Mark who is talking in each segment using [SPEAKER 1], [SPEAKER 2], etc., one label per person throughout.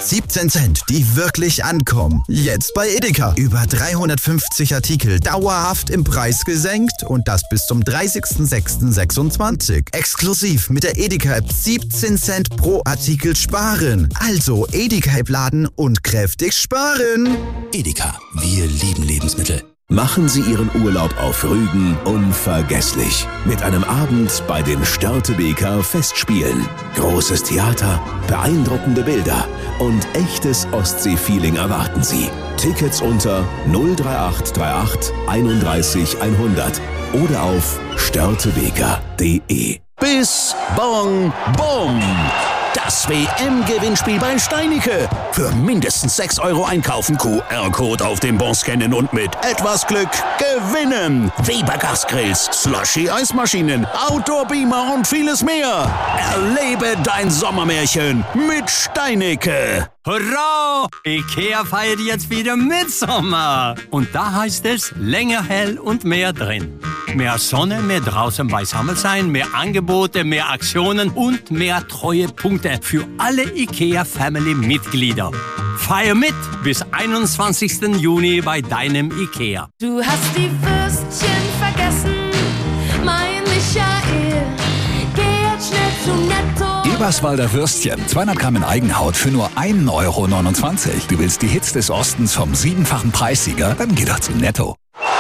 [SPEAKER 1] 17 Cent, die wirklich ankommen. Jetzt bei Edeka. Über 350 Artikel dauerhaft im Preis gesenkt und das bis zum 30.06.26. Exklusiv mit der Edeka-App 17 Cent pro Artikel sparen. Also Edeka-App laden und kräftig sparen.
[SPEAKER 2] Edeka, wir lieben Lebensmittel. Machen Sie Ihren Urlaub auf Rügen unvergesslich. Mit einem Abend bei den Störtebeker Festspielen. Großes Theater, beeindruckende Bilder und echtes Ostsee-Feeling erwarten Sie. Tickets unter 03838 31 100 oder auf störtebeker.de.
[SPEAKER 3] Bis Bong Bong! Das WM-Gewinnspiel bei Steinicke. Für mindestens 6 € einkaufen, QR-Code auf dem Bon scannen und mit etwas Glück gewinnen. Weber Gasgrills, Slushy-Eismaschinen, Outdoor-Beamer und vieles mehr. Erlebe dein Sommermärchen mit Steinicke.
[SPEAKER 4] Hurra! Ikea feiert jetzt wieder Mitsommer. Und da heißt es länger hell und mehr drin. Mehr Sonne, mehr draußen beisammen sein, mehr Angebote, mehr Aktionen und mehr Treuepunkte für alle IKEA-Family-Mitglieder. Feier mit bis 21. Juni bei deinem IKEA.
[SPEAKER 5] Du hast die Würstchen vergessen, mein Michael. Geh jetzt schnell zum Netto.
[SPEAKER 6] Eberswalder Würstchen, 200 Gramm in Eigenhaut für nur 1,29 €. Du willst die Hits des Ostens vom 7-fachen Preissieger? Dann geh doch zum Netto.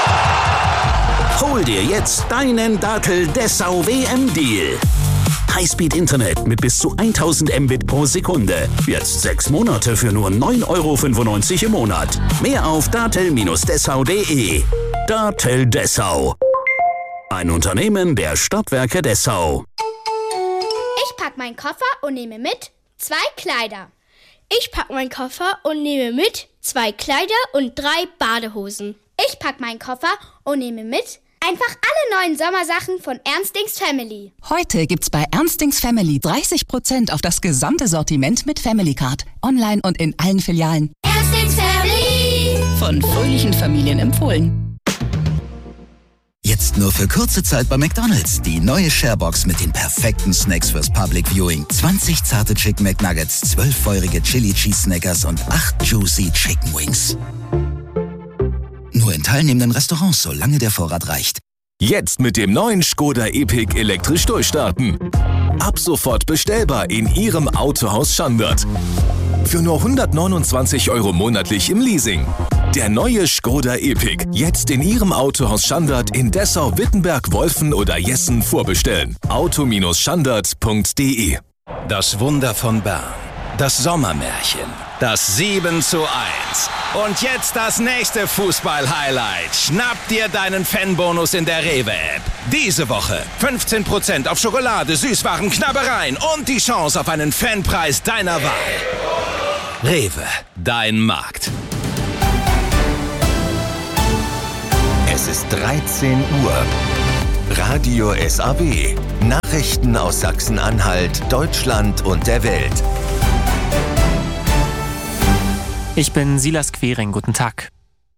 [SPEAKER 3] Hol dir jetzt deinen Datel Dessau WM-Deal. Highspeed-Internet mit bis zu 1000 Mbit pro Sekunde. Jetzt 6 Monate für nur 9,95 € im Monat. Mehr auf datel-dessau.de. Datel Dessau. Ein Unternehmen der Stadtwerke Dessau.
[SPEAKER 7] Ich pack meinen Koffer und nehme mit 2 Kleider.
[SPEAKER 8] Ich pack meinen Koffer und nehme mit 2 Kleider und 3 Badehosen.
[SPEAKER 7] Ich pack meinen Koffer und nehme mit einfach alle neuen Sommersachen von Ernstings Family.
[SPEAKER 9] Heute gibt's bei Ernstings Family 30% auf das gesamte Sortiment mit Family Card. Online und in allen Filialen.
[SPEAKER 7] Ernstings Family!
[SPEAKER 9] Von fröhlichen Familien empfohlen.
[SPEAKER 1] Jetzt nur für kurze Zeit bei McDonald's. Die neue Sharebox mit den perfekten Snacks fürs Public Viewing. 20 zarte Chicken McNuggets, 12 feurige Chili Cheese Snackers und 8 juicy Chicken Wings. Nur in teilnehmenden Restaurants, solange der Vorrat reicht.
[SPEAKER 10] Jetzt mit dem neuen Škoda Epiq elektrisch durchstarten. Ab sofort bestellbar in Ihrem Autohaus Schandert. Für nur 129 € monatlich im Leasing. Der neue Škoda Epiq. Jetzt in Ihrem Autohaus Schandert in Dessau, Wittenberg, Wolfen oder Jessen vorbestellen. auto-schandert.de.
[SPEAKER 2] Das Wunder von Bern. Das Sommermärchen. Das 7:1. Und jetzt das nächste Fußball-Highlight. Schnapp dir deinen Fanbonus in der Rewe-App. Diese Woche 15% auf Schokolade, Süßwaren, Knabbereien und die Chance auf einen Fanpreis deiner Wahl. Rewe, dein Markt.
[SPEAKER 11] Es ist 13 Uhr. Radio SAW. Nachrichten aus Sachsen-Anhalt, Deutschland und der Welt.
[SPEAKER 12] Ich bin Silas Quering, guten Tag.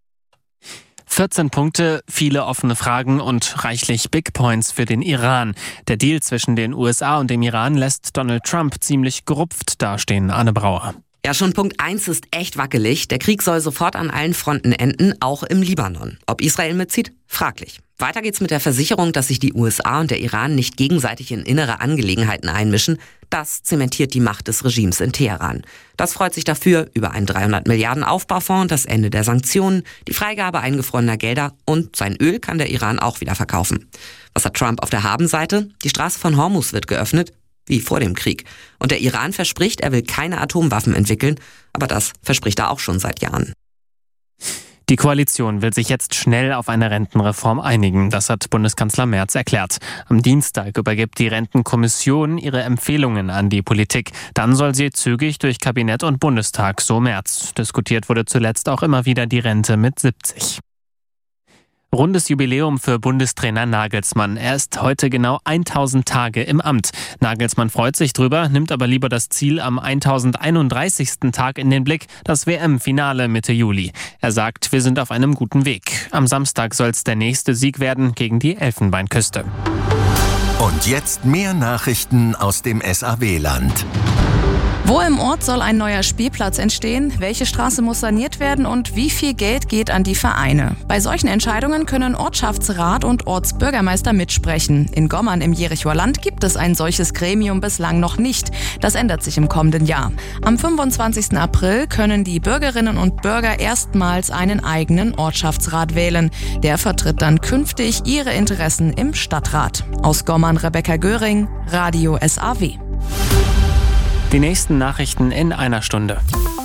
[SPEAKER 12] 14 Punkte, viele offene Fragen und reichlich Big Points für den Iran. Der Deal zwischen den USA und dem Iran lässt Donald Trump ziemlich gerupft dastehen. Anne Brauer.
[SPEAKER 13] Ja, schon Punkt 1 ist echt wackelig. Der Krieg soll sofort an allen Fronten enden, auch im Libanon. Ob Israel mitzieht? Fraglich. Weiter geht's mit der Versicherung, dass sich die USA und der Iran nicht gegenseitig in innere Angelegenheiten einmischen. Das zementiert die Macht des Regimes in Teheran. Das freut sich dafür über einen 300 Milliarden Aufbaufonds, das Ende der Sanktionen, die Freigabe eingefrorener Gelder und sein Öl kann der Iran auch wieder verkaufen. Was hat Trump auf der Habenseite? Die Straße von Hormuz wird geöffnet, wie vor dem Krieg. Und der Iran verspricht, er will keine Atomwaffen entwickeln, aber das verspricht er auch schon seit Jahren.
[SPEAKER 12] Die Koalition will sich jetzt schnell auf eine Rentenreform einigen. Das hat Bundeskanzler Merz erklärt. Am Dienstag übergibt die Rentenkommission ihre Empfehlungen an die Politik. Dann soll sie zügig durch Kabinett und Bundestag, so Merz. Diskutiert wurde zuletzt auch immer wieder die Rente mit 70. Rundes Jubiläum für Bundestrainer Nagelsmann. Er ist heute genau 1000 Tage im Amt. Nagelsmann freut sich drüber, nimmt aber lieber das Ziel am 1031. Tag in den Blick, das WM-Finale Mitte Juli. Er sagt, wir sind auf einem guten Weg. Am Samstag soll es der nächste Sieg werden gegen die Elfenbeinküste.
[SPEAKER 11] Und jetzt mehr Nachrichten aus dem SAW-Land.
[SPEAKER 14] Wo im Ort soll ein neuer Spielplatz entstehen? Welche Straße muss saniert werden? Und wie viel Geld geht an die Vereine? Bei solchen Entscheidungen können Ortschaftsrat und Ortsbürgermeister mitsprechen. In Gommern im Jerichoer Land gibt es ein solches Gremium bislang noch nicht. Das ändert sich im kommenden Jahr. Am 25. April können die Bürgerinnen und Bürger erstmals einen eigenen Ortschaftsrat wählen. Der vertritt dann künftig ihre Interessen im Stadtrat. Aus Gommern Rebecca Göring, Radio SAW.
[SPEAKER 12] Die nächsten Nachrichten in einer Stunde.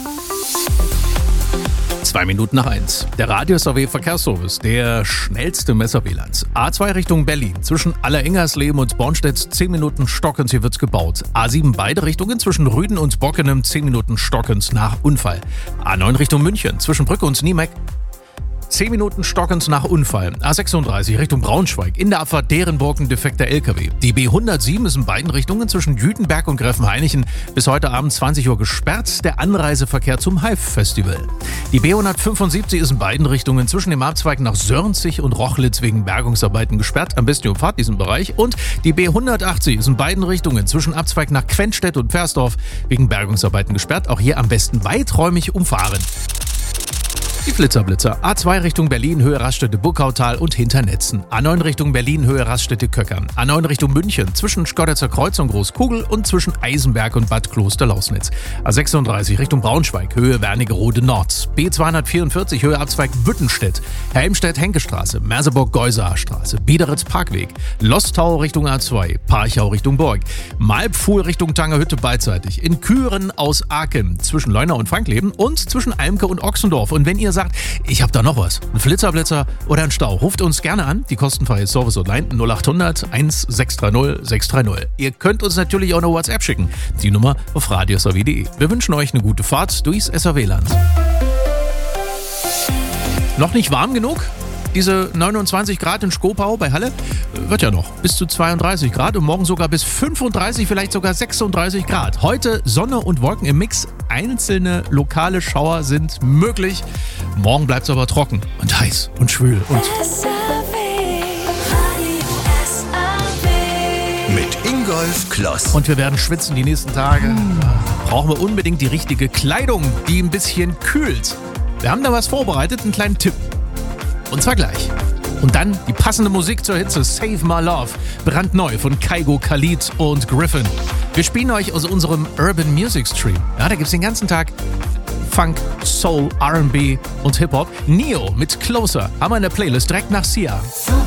[SPEAKER 15] 1:02. Der Radio SAW Verkehrsservice, der schnellste Messerbilanz. A2 Richtung Berlin, zwischen Allerengersleben und Bornstedt 10 Minuten stockend, hier wird's gebaut. A7 beide Richtungen, zwischen Rüden und Bockenem 10 Minuten stockend nach Unfall. A9 Richtung München, zwischen Brücke und Niemeck 10 Minuten stockend nach Unfall. A36 Richtung Braunschweig. In der Abfahrt Derenburg defekter LKW. Die B107 ist in beiden Richtungen zwischen Jütenberg und Gräfenhainichen bis heute Abend 20 Uhr gesperrt. Der Anreiseverkehr zum Hive-Festival. Die B175 ist in beiden Richtungen zwischen dem Abzweig nach Sörnzig und Rochlitz wegen Bergungsarbeiten gesperrt. Am besten umfahrt diesen Bereich. Und die B180 ist in beiden Richtungen zwischen Abzweig nach Quenstedt und Versdorf wegen Bergungsarbeiten gesperrt. Auch hier am besten weiträumig umfahren. Die Blitzerblitzer. A2 Richtung Berlin, Höhe Raststätte Buckautal und Hinternetzen. A9 Richtung Berlin, Höhe Raststätte Köckern. A9 Richtung München, zwischen Schkodetzer Kreuz und Großkugel und zwischen Eisenberg und Bad Kloster-Lausnitz. A36 Richtung Braunschweig, Höhe Wernigerode Nord. B244, Höhe Abzweig Büttenstedt. Helmstedt-Henkestraße, Merseburg-Geusaar-Straße, Biederitz-Parkweg. Lostau Richtung A2, Parchau Richtung Borg. Malpfuhl Richtung Tangerhütte beidseitig. In Küren aus Aachen, zwischen Leuna und Frankleben und zwischen Almke und Ochsendorf. Und wenn ihr sagt, ich habe da noch was, ein Flitzer oder ein Stau, ruft uns gerne an. Die kostenfreie Service-Hotline 0800 1630 630. Ihr könnt uns natürlich auch eine WhatsApp schicken. Die Nummer auf radiosaw.de. Wir wünschen euch eine gute Fahrt durchs SAW-Land. Noch nicht warm genug? Diese 29 Grad in Skopau bei Halle wird ja noch bis zu 32 Grad und morgen sogar bis 35, vielleicht sogar 36 Grad. Heute Sonne und Wolken im Mix. Einzelne lokale Schauer sind möglich. Morgen bleibt es aber trocken und heiß und schwül. Und
[SPEAKER 11] mit Ingolf Kloss.
[SPEAKER 15] Und wir werden schwitzen die nächsten Tage. Brauchen wir unbedingt die richtige Kleidung, die ein bisschen kühlt. Wir haben da was vorbereitet, einen kleinen Tipp. Und zwar gleich. Und dann die passende Musik zur Hitze Save My Love, brandneu von Kygo, Khalid und Griffin. Wir spielen euch aus unserem Urban Music Stream. Ja, da gibt's den ganzen Tag Funk, Soul, R&B und Hip-Hop. Neo mit Closer haben wir in der Playlist direkt nach Sia.